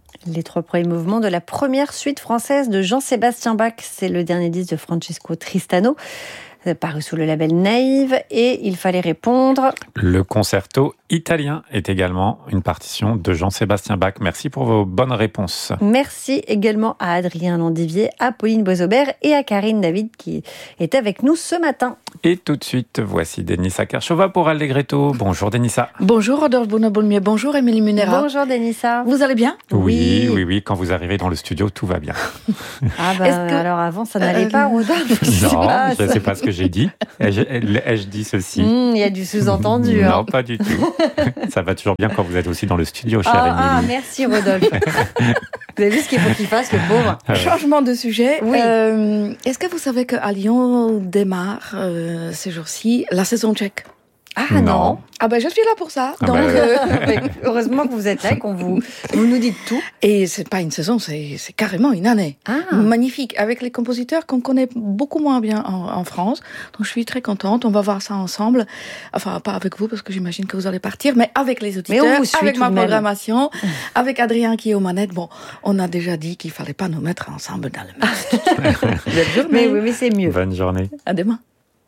Les 3 premiers mouvements de la première suite française de Jean-Sébastien Bach. C'est le dernier disque de Francesco Tristano, paru sous le label Naïve, et il fallait répondre. Le concerto italien est également une partition de Jean-Sébastien Bach. Merci pour vos bonnes réponses. Merci également à Adrien Landivier, à Pauline Boisaubert et à Karine David qui est avec nous ce matin. Et tout de suite, voici Denissa Kershova pour Allegretto. Bonjour Denissa. Bonjour Rodolphe Bonnebolmier, bonjour Émilie Munera. Bonjour Denissa. Vous allez bien ? Oui, quand vous arrivez dans le studio, tout va bien. Ah alors avant ça n'allait pas, Rodolphe. Non, je ne sais pas ce que j'ai dit. Ai-je dit ceci ? Il y a du sous-entendu. Non, pas du tout. Ça va toujours bien quand vous êtes aussi dans le studio, chère Émilie. Ah, merci Rodolphe. Vous avez vu ce qu'il faut qu'il fasse, le pauvre. Changement de sujet. Oui. Est-ce que vous savez qu'à Lyon démarre ces jours-ci la saison tchèque ? Ah non. Ah ben je suis là pour ça. Donc, heureusement que vous êtes là et qu'on vous nous dites tout. Et c'est pas une saison, c'est carrément une année. Magnifique, avec les compositeurs qu'on connaît beaucoup moins bien en France. Donc je suis très contente, on va voir ça ensemble. Enfin, pas avec vous parce que j'imagine que vous allez partir, mais avec les auditeurs, avec ma programmation, avec Adrien qui est aux manettes. Bon, on a déjà dit qu'il fallait pas nous mettre ensemble dans le masque. Belle journée. Mais c'est mieux. Bonne journée. À demain.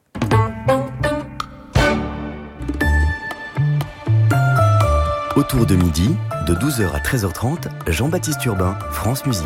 Autour de midi, de 12h à 13h30, Jean-Baptiste Urbain, France Musique.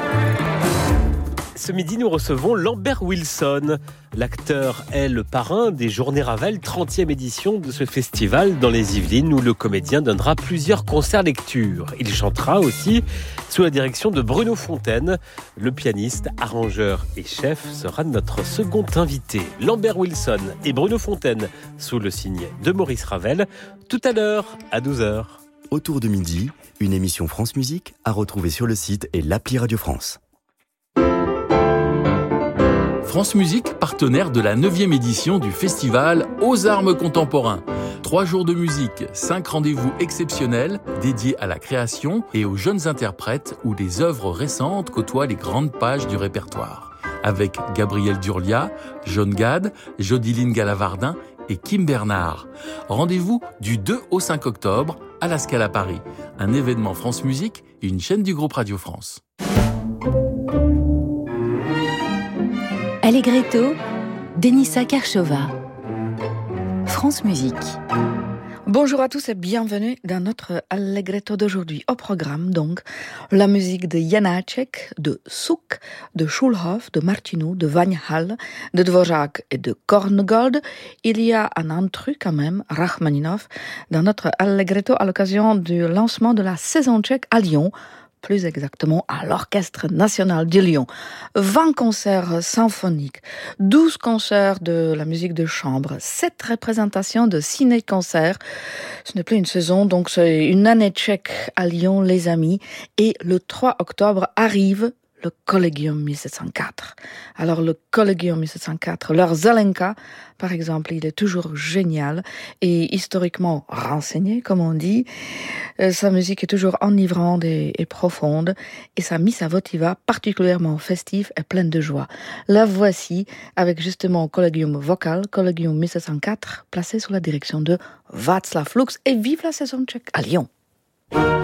Ce midi, nous recevons Lambert Wilson. L'acteur est le parrain des Journées Ravel, 30e édition de ce festival dans les Yvelines, où le comédien donnera plusieurs concerts lecture. Il chantera aussi sous la direction de Bruno Fontaine. Le pianiste, arrangeur et chef sera notre second invité. Lambert Wilson et Bruno Fontaine sous le signe de Maurice Ravel, tout à l'heure à 12h. Autour de midi, une émission France Musique à retrouver sur le site et l'appli Radio France. France Musique, partenaire de la 9e édition du festival Aux Armes Contemporains. 3 jours de musique, 5 rendez-vous exceptionnels dédiés à la création et aux jeunes interprètes où les œuvres récentes côtoient les grandes pages du répertoire. Avec Gabriel Durlia, John Gad, Jodiline Galavardin et Kim Bernard. Rendez-vous du 2 au 5 octobre à la Scala Paris. Un événement France Musique, une chaîne du groupe Radio France. Allegretto, Denissa Kershova. France Musique. Bonjour à tous et bienvenue dans notre Allegretto d'aujourd'hui. Au programme, donc, la musique de Janáček, de Suk, de Schulhoff, de Martineau, de Vanhal, de Dvořák et de Korngold. Il y a un intrus quand même, Rachmaninov, dans notre Allegretto à l'occasion du lancement de la saison tchèque à Lyon, plus exactement à l'Orchestre National de Lyon. 20 concerts symphoniques, 12 concerts de la musique de chambre, 7 représentations de ciné-concerts. Ce n'est plus une saison, donc c'est une année tchèque à Lyon, les amis. Et le 3 octobre arrive le Collegium 1704. Alors le Collegium 1704, leur Zelenka, par exemple, il est toujours génial et historiquement renseigné, comme on dit. Sa musique est toujours enivrante et profonde et sa missa votiva particulièrement festive et pleine de joie. La voici avec justement Collegium vocal, Collegium 1704, placé sous la direction de Václav Lux, et vive la saison tchèque à Lyon.